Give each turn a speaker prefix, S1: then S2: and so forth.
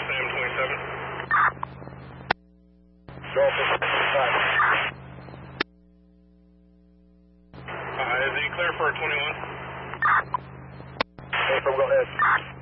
S1: Sam 27.
S2: Golf 55.
S1: Is he clear for 21?
S2: Hey, from go ahead.